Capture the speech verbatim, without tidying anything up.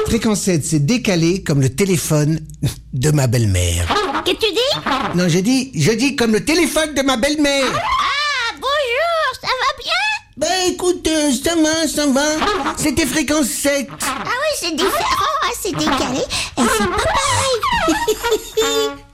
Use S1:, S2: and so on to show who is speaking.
S1: Fréquence sept, c'est décalé comme le téléphone de ma belle-mère.
S2: Qu'est-ce que tu dis?
S1: Non, je dis, je dis comme le téléphone de ma belle-mère.
S2: Ah, bonjour, ça va bien?
S1: Ben écoute, euh, ça va, ça va. C'était fréquence sept.
S2: Ah oui, c'est différent, hein, c'est décalé, et c'est pas pareil.